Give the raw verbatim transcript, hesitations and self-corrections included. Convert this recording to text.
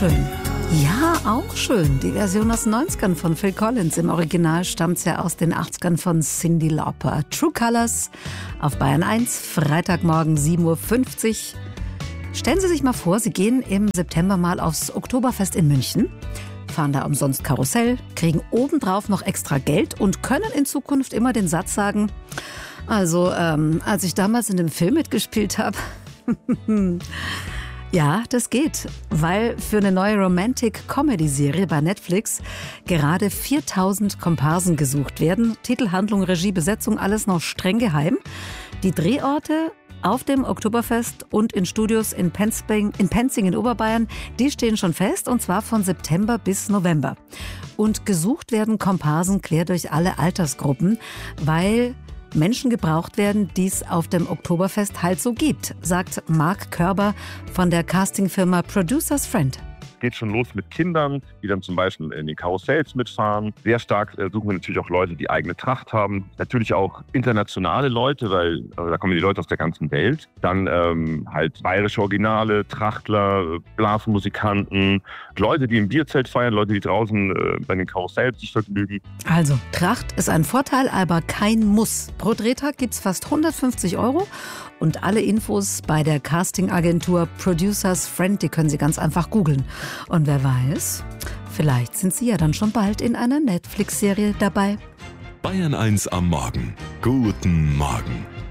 schön. Ja, auch schön. Die Version aus den neunzigern von Phil Collins. Im Original stammt es ja aus den achtzigern von Cyndi Lauper. True Colors auf Bayern eins, Freitagmorgen sieben Uhr fünfzig. Stellen Sie sich mal vor, Sie gehen im September mal aufs Oktoberfest in München, fahren da umsonst Karussell, kriegen obendrauf noch extra Geld und können in Zukunft immer den Satz sagen, also ähm, als ich damals in dem Film mitgespielt habe, ja, das geht, weil für eine neue Romantic-Comedy-Serie bei Netflix gerade viertausend Komparsen gesucht werden. Titel, Handlung, Regie, Besetzung, alles noch streng geheim. Die Drehorte auf dem Oktoberfest und in Studios in Penzing, in Penzing in Oberbayern, die stehen schon fest, und zwar von September bis November. Und gesucht werden Komparsen quer durch alle Altersgruppen, weil Menschen gebraucht werden, die es auf dem Oktoberfest halt so gibt, sagt Marc Körber von der Castingfirma Producers Friend. Geht schon los mit Kindern, die dann zum Beispiel in den Karussells mitfahren. Sehr stark äh, suchen wir natürlich auch Leute, die eigene Tracht haben. Natürlich auch internationale Leute, weil äh, da kommen die Leute aus der ganzen Welt. Dann ähm, halt bayerische Originale, Trachtler, Blasmusikanten, Leute, die im Bierzelt feiern, Leute, die draußen äh, bei den Karussells sich vergnügen. Also, Tracht ist ein Vorteil, aber kein Muss. Pro Drehtag gibt es fast hundertfünfzig Euro. Und alle Infos bei der Castingagentur Producers Friend, die können Sie ganz einfach googeln. Und wer weiß, vielleicht sind Sie ja dann schon bald in einer Netflix-Serie dabei. Bayern eins am Morgen. Guten Morgen.